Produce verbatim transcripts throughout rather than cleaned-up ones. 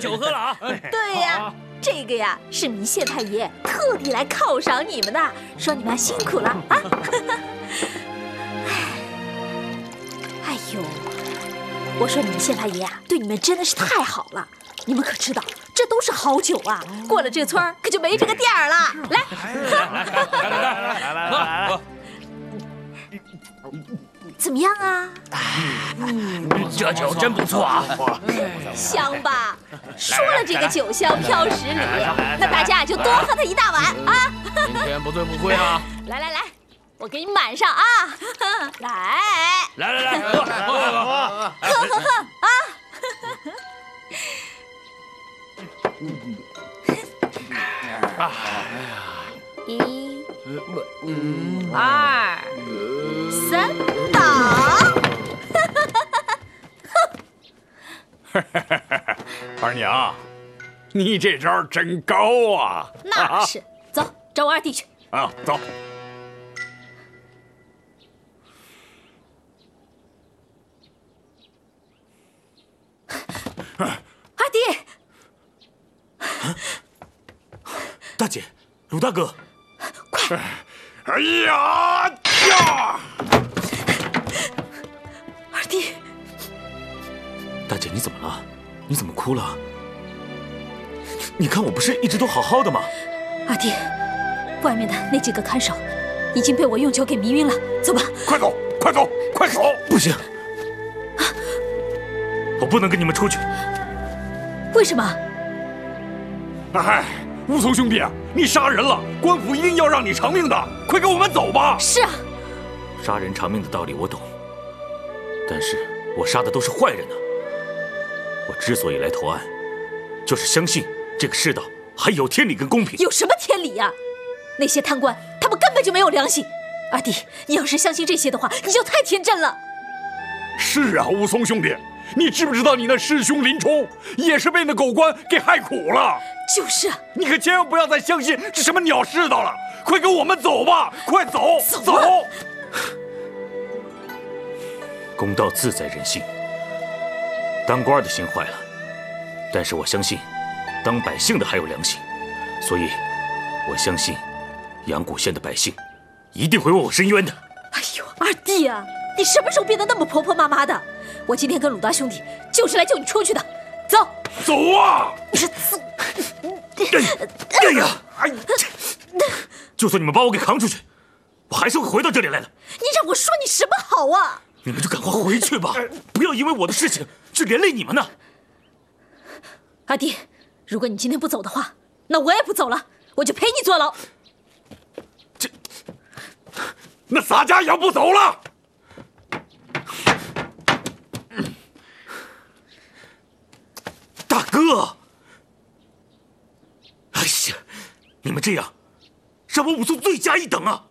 酒喝了啊！ 对呀，这个呀是弥谢太爷特地来犒赏你们的，说你们辛苦了啊！哎呦，我说弥谢太爷啊，对你们真的是太好了。你们可知道，这都是好酒啊！过了这村儿，可就没这个店儿了。来， 来来来来来来， 怎么样啊？ 嗯，这酒真不错啊， 香吧？说了这个酒香飘十里，那大家就多喝它一大碗啊！ 今天不醉不归啊！ 来来来，我给你满上啊！来， 来来来，喝喝喝， 喝喝喝啊！一、二、三，倒！ 二娘，你这招真高啊！ 那是，走，找我二弟去。 啊，走。 二弟， 大姐，鲁大哥，快！哎呀呀！ 二弟， 大姐，你怎么了？你怎么哭了？你看我不是一直都好好的吗？ 二弟，外面的那几个看守已经被我用酒给迷晕了，走吧。 快走，快走，快走！不行，我不能跟你们出去。 为什么？ 哎，武松兄弟，你杀人了，官府一定要让你偿命的，快跟我们走吧。 是啊， 杀人偿命的道理我懂，但是我杀的都是坏人呢。我之所以来投案，就是相信这个世道还有天理跟公平。 有什么天理呀？那些贪官，他们根本就没有良心。二弟，你要是相信这些的话，你就太天真了。 是啊，武松兄弟，你知不知道你那师兄林冲也是被那狗官给害苦了？ 就是， 你可千万不要再相信这什么鸟世道了，快跟我们走吧，快走， 走走。 公道自在人心，当官的心坏了，但是我相信，当百姓的还有良心，所以，我相信，阳谷县的百姓一定会为我伸冤的。 哎呦，二弟啊，你什么时候变得那么婆婆妈妈的？我今天跟鲁大兄弟就是来救你出去的，走， 走啊！ 走。 哎呀，哎呀，就算你们把我给扛出去，我还是会回到这里来的。 你让我说你什么好啊？ 你们就赶快回去吧，不要因为我的事情去连累你们呢。 阿弟，如果你今天不走的话，那我也不走了，我就陪你坐牢。 这，那洒家也要不走了。 大哥，哎呀，你们这样，让我武松罪加一等啊！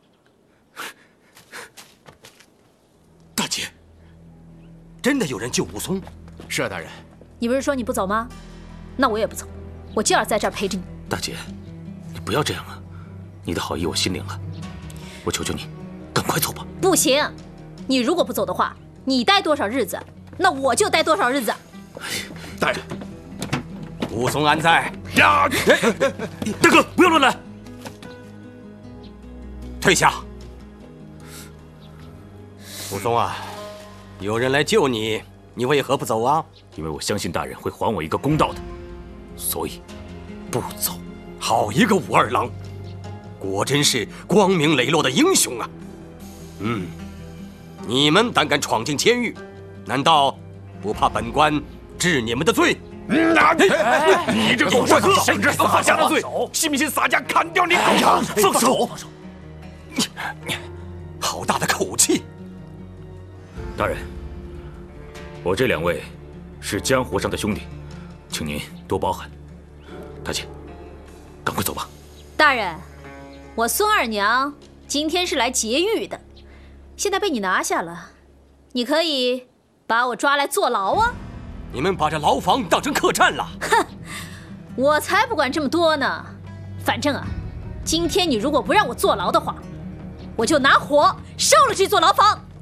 大姐， 真的有人救武松？ 是啊，大人。 你不是说你不走吗？那我也不走，我就要在这儿陪着你。 大姐，你不要这样啊！你的好意我心领了，我求求你，赶快走吧。 不行，你如果不走的话，你待多少日子，那我就待多少日子。 大人， 武松安在？ 呀！ 大哥，不要乱来！ 退下！武松啊，有人来救你，你为何不走啊？ 因为我相信大人会还我一个公道的，所以不走。 好一个武二郎，果真是光明磊落的英雄啊！嗯，你们胆敢闯进监狱，难道不怕本官治你们的罪？ 嗯啊、你这狗帅哥，甚至洒家的罪，信不信洒家砍掉你？ 哎呀，放手！放手！ 好大的口气！ 大人，我这两位是江湖上的兄弟，请您多包涵。大姐，赶快走吧。 大人，我孙二娘今天是来劫狱的，现在被你拿下了，你可以把我抓来坐牢啊！ 你们把这牢房当成客栈了？ 哼，我才不管这么多呢。反正啊，今天你如果不让我坐牢的话，我就拿火烧了这座牢房。